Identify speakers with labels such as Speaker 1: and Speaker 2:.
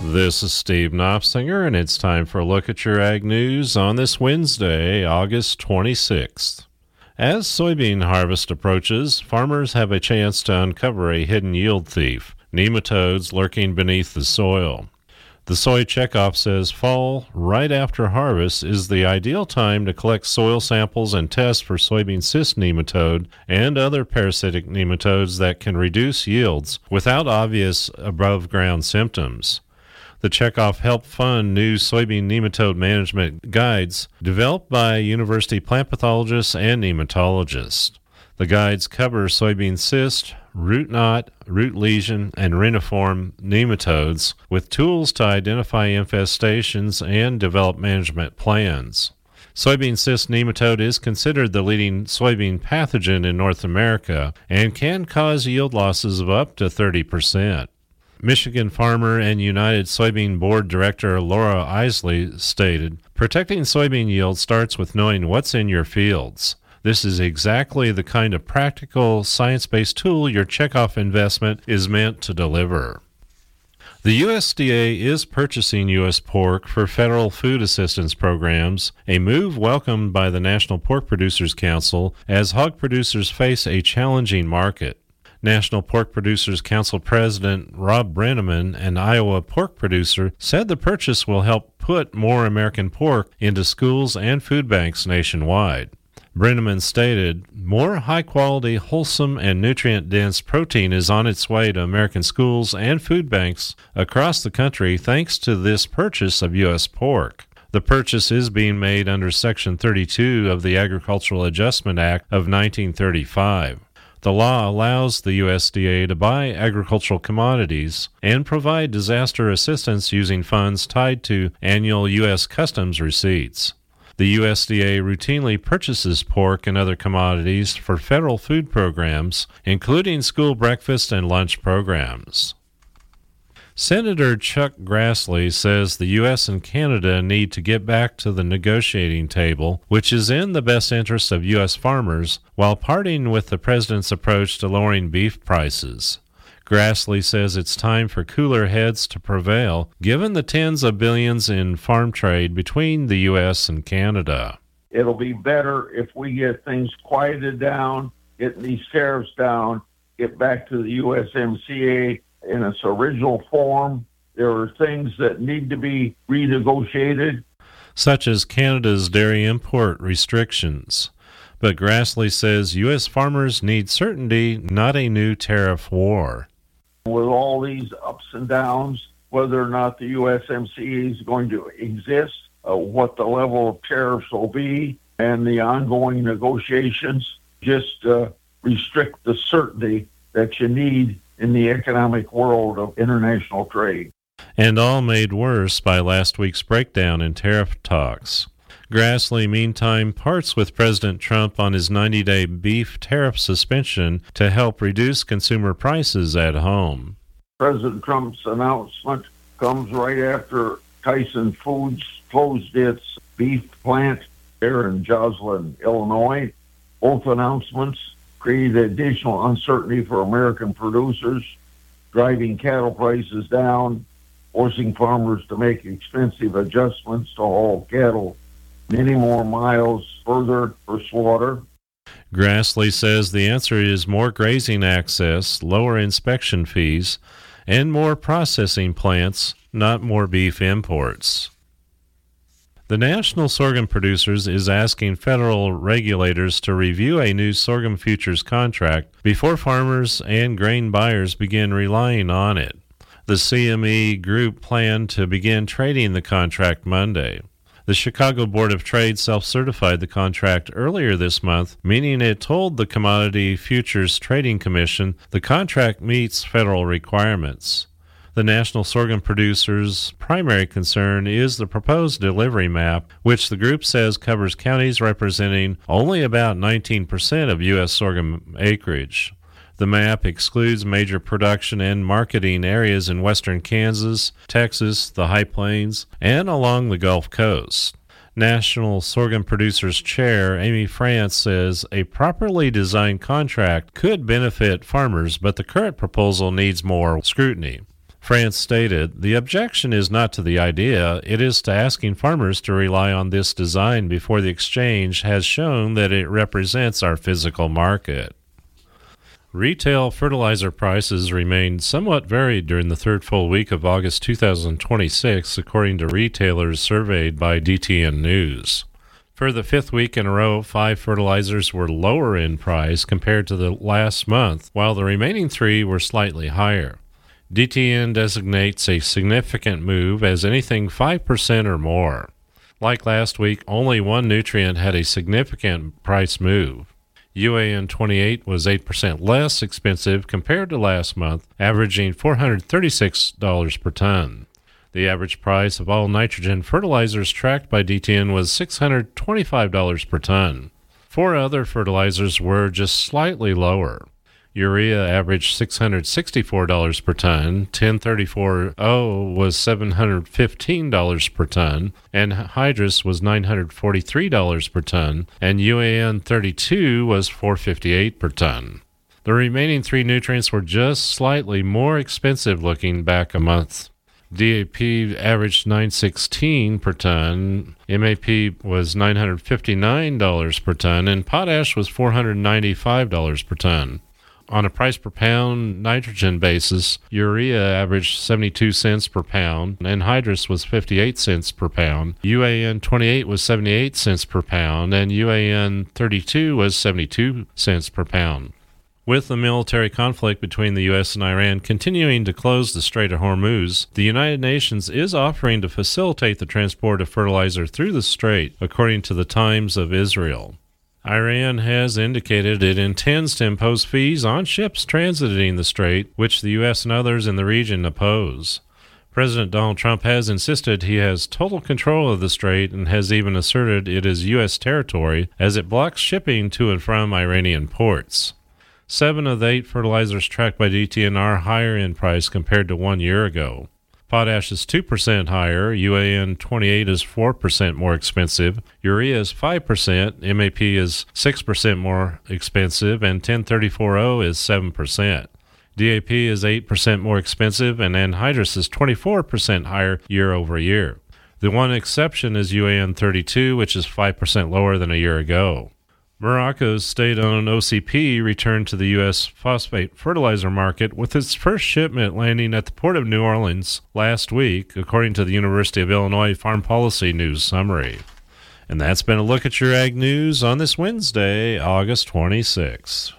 Speaker 1: This is Steve Knopfsinger, and it's time for a look at your ag news on this Wednesday, August 26th. As soybean harvest approaches, farmers have a chance to uncover a hidden yield thief, nematodes lurking beneath the soil. The Soy Checkoff says fall, right after harvest, is the ideal time to collect soil samples and test for soybean cyst nematode and other parasitic nematodes that can reduce yields without obvious above-ground symptoms. The Checkoff helped fund new soybean nematode management guides developed by university plant pathologists and nematologists. The guides cover soybean cyst, root knot, root lesion, and reniform nematodes with tools to identify infestations and develop management plans. Soybean cyst nematode is considered the leading soybean pathogen in North America and can cause yield losses of up to 30%. Michigan farmer and United Soybean Board Director Laura Isley stated, "Protecting soybean yield starts with knowing what's in your fields. This is exactly the kind of practical, science-based tool your Checkoff investment is meant to deliver." The USDA is purchasing U.S. pork for federal food assistance programs, a move welcomed by the National Pork Producers Council as hog producers face a challenging market. National Pork Producers Council President Rob Brenneman, an Iowa pork producer, said the purchase will help put more American pork into schools and food banks nationwide. Brenneman stated, "More high-quality, wholesome, and nutrient-dense protein is on its way to American schools and food banks across the country thanks to this purchase of U.S. pork." The purchase is being made under Section 32 of the Agricultural Adjustment Act of 1935. The law allows the USDA to buy agricultural commodities and provide disaster assistance using funds tied to annual U.S. customs receipts. The USDA routinely purchases pork and other commodities for federal food programs, including school breakfast and lunch programs. Senator Chuck Grassley says the U.S. and Canada need to get back to the negotiating table, which is in the best interest of U.S. farmers, while parting with the president's approach to lowering beef prices. Grassley says it's time for cooler heads to prevail, given the tens of billions in farm trade between the U.S. and Canada.
Speaker 2: It'll be better if we get things quieted down, get these tariffs down, get back to the USMCA in its original form. There are things that need to be renegotiated,
Speaker 1: such as Canada's dairy import restrictions. But Grassley says U.S. farmers need certainty, not a new tariff war.
Speaker 2: With all these ups and downs, whether or not the USMCA is going to exist, what the level of tariffs will be, and the ongoing negotiations just restrict the certainty that you need in the economic world of international trade.
Speaker 1: And all made worse by last week's breakdown in tariff talks. Grassley, meantime, parts with President Trump on his 90-day beef tariff suspension to help reduce consumer prices at home.
Speaker 2: President Trump's announcement comes right after Tyson Foods closed its beef plant there in Joslin, Illinois. Both announcements created additional uncertainty for American producers, driving cattle prices down, forcing farmers to make expensive adjustments to haul cattle many more miles further for slaughter.
Speaker 1: Grassley says the answer is more grazing access, lower inspection fees, and more processing plants, not more beef imports. The National Sorghum Producers is asking federal regulators to review a new sorghum futures contract before farmers and grain buyers begin relying on it. The CME group planned to begin trading the contract Monday. The Chicago Board of Trade self-certified the contract earlier this month, meaning it told the Commodity Futures Trading Commission the contract meets federal requirements. The National Sorghum Producers' primary concern is the proposed delivery map, which the group says covers counties representing only about 19% of U.S. sorghum acreage. The map excludes major production and marketing areas in western Kansas, Texas, the High Plains, and along the Gulf Coast. National Sorghum Producers Chair Amy France says a properly designed contract could benefit farmers, but the current proposal needs more scrutiny. France stated, "The objection is not to the idea, it is to asking farmers to rely on this design before the exchange has shown that it represents our physical market." Retail fertilizer prices remained somewhat varied during the third full week of August 2026, according to retailers surveyed by DTN News. For the fifth week in a row, 5 fertilizers were lower in price compared to the last month, while the remaining 3 were slightly higher. DTN designates a significant move as anything 5% or more. Like last week, only one nutrient had a significant price move. UAN 28 was 8% less expensive compared to last month, averaging $436 per ton. The average price of all nitrogen fertilizers tracked by DTN was $625 per ton. 4 other fertilizers were just slightly lower. Urea averaged $664 per ton, 1034O was $715 per ton, and Hydrus was $943 per ton, and UAN 32 was $458 per ton. The remaining 3 nutrients were just slightly more expensive looking back a month. DAP averaged $916 per ton, MAP was $959 per ton, and potash was $495 per ton. On a price per pound nitrogen basis, urea averaged 72 cents per pound, and Hydrus was 58 cents per pound. UAN 28 was 78 cents per pound, and UAN 32 was 72 cents per pound. With the military conflict between the U.S. and Iran continuing to close the Strait of Hormuz, the United Nations is offering to facilitate the transport of fertilizer through the strait, according to the Times of Israel. Iran has indicated it intends to impose fees on ships transiting the strait, which the U.S. and others in the region oppose. President Donald Trump has insisted he has total control of the strait and has even asserted it is U.S. territory as it blocks shipping to and from Iranian ports. 7 of the 8 fertilizers tracked by DTN are higher in price compared to 1 year ago. Potash is 2% higher, UAN 28 is 4% more expensive, urea is 5%, MAP is 6% more expensive, and 1034O is 7%. DAP is 8% more expensive, and anhydrous is 24% higher year over year. The one exception is UAN 32, which is 5% lower than a year ago. Morocco's state-owned OCP returned to the U.S. phosphate fertilizer market with its first shipment landing at the Port of New Orleans last week, according to the University of Illinois Farm Policy News Summary. And that's been a look at your ag news on this Wednesday, August 26th.